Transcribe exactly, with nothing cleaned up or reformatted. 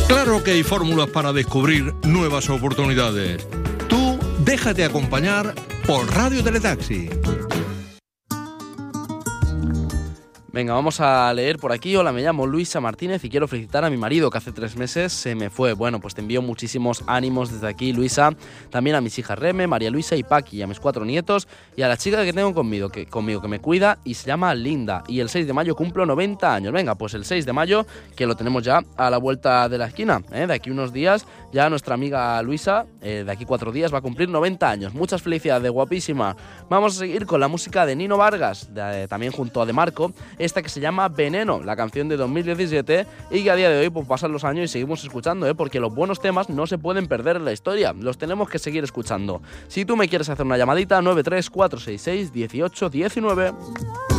Claro que hay fórmulas para descubrir nuevas oportunidades. Tú déjate acompañar por Radio Teletaxi. Venga, vamos a leer por aquí. Hola, me llamo Luisa Martínez y quiero felicitar a mi marido que hace tres meses se me fue. Bueno, pues te envío muchísimos ánimos desde aquí, Luisa. También a mis hijas Reme, María Luisa y Paqui, y a mis cuatro nietos y a la chica que tengo conmigo que, conmigo que me cuida y se llama Linda. Y el seis de mayo cumplo noventa años. Venga, pues el seis de mayo, que lo tenemos ya a la vuelta de la esquina, ¿eh? De aquí unos días, ya nuestra amiga Luisa, eh, de aquí cuatro días, va a cumplir noventa años. Muchas felicidades, guapísima. Vamos a seguir con la música de Nino Vargas, de, eh, también junto a De Marco. Esta que se llama Veneno, la canción de dos mil diecisiete, y que a día de hoy pues pasan los años y seguimos escuchando, ¿eh? Porque los buenos temas no se pueden perder en la historia, los tenemos que seguir escuchando. Si tú me quieres hacer una llamadita, nueve tres cuatro seis seis uno ocho uno nueve.